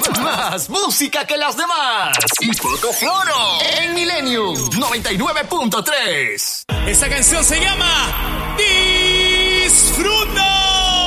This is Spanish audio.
Más música que las demás. Y poco floro. En Millennium 99.3. Esa canción se llama Disfruta.